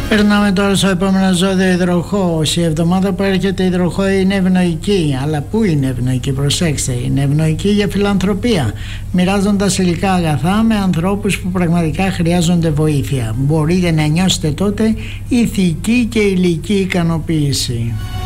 Περνάμε τώρα στο επόμενο ζώδιο, υδροχόος. Η εβδομάδα που έρχεται υδροχόη είναι ευνοϊκή. Αλλά πού είναι ευνοϊκή? Προσέξτε, είναι ευνοϊκή για φιλανθρωπία, μοιράζοντας υλικά αγαθά με ανθρώπους που πραγματικά χρειάζονται βοήθεια. Μπορείτε να νιώσετε τότε ηθική και υλική ικανοποίηση.